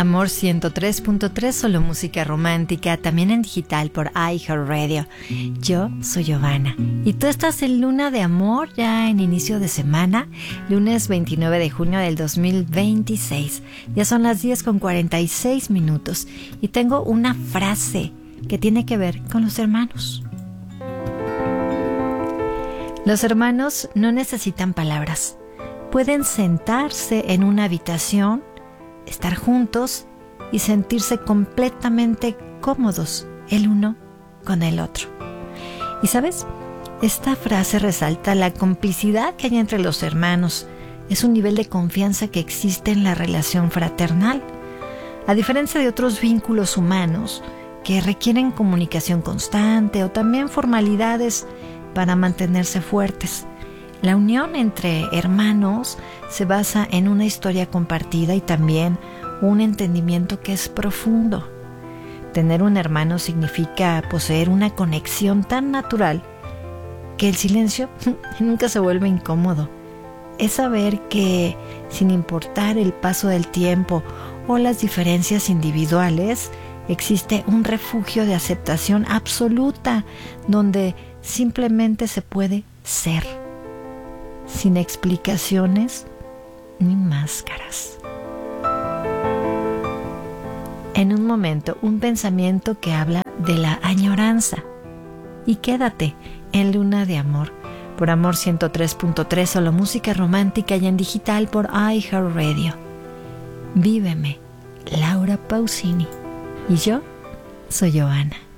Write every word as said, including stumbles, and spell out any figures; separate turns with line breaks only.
Amor ciento tres punto tres, solo música romántica, también en digital por iHeartRadio. Yo soy Giovanna y tú estás en Luna de Amor, ya en inicio de semana, lunes veintinueve de junio del dos mil veintiséis. Ya son las diez con cuarenta y seis minutos y tengo una frase que tiene que ver con los hermanos. Los hermanos no necesitan palabras. Pueden sentarse en una habitación, estar juntos y sentirse completamente cómodos el uno con el otro. Y ¿sabes? Esta frase resalta la complicidad que hay entre los hermanos. Es un nivel de confianza que existe en la relación fraternal. A diferencia de otros vínculos humanos que requieren comunicación constante o también formalidades para mantenerse fuertes, la unión entre hermanos se basa en una historia compartida y también un entendimiento que es profundo. Tener un hermano significa poseer una conexión tan natural que el silencio nunca se vuelve incómodo. Es saber que, sin importar el paso del tiempo o las diferencias individuales, existe un refugio de aceptación absoluta donde simplemente se puede ser, sin explicaciones ni máscaras. En un momento, un pensamiento que habla de la añoranza. Y quédate en Luna de Amor por Amor ciento tres punto tres, solo música romántica y en digital por iHeartRadio. Víveme, Laura Pausini. Y yo soy Giovanna.